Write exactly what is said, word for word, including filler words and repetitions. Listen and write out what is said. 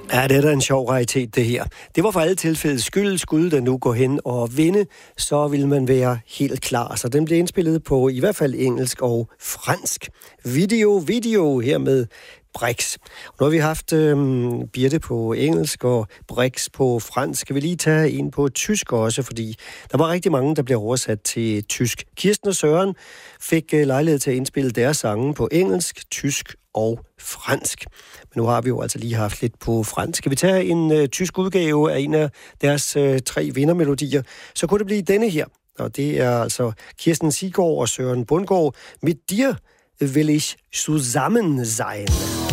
Ja, det er da en sjov raritet, det her. Det var for alle tilfældes skyld. Skulle den nu gå hen og vinde, så ville man være helt klar. Så den blev indspillet på i hvert fald engelsk og fransk. Video, video her med Brix. Nu har vi haft øhm, Birte på engelsk og Brix på fransk. Skal vi lige tage en på tysk også, fordi der var rigtig mange, der blev oversat til tysk. Kirsten og Søren fik øh, lejlighed til at indspille deres sange på engelsk, tysk og fransk. Men nu har vi jo altså lige haft lidt på fransk. Skal vi tage en øh, tysk udgave af en af deres øh, tre vindermelodier, så kunne det blive denne her. Og det er altså Kirsten Siggaard og Søren Bundgaard. Mit dir will ich zusammen sein.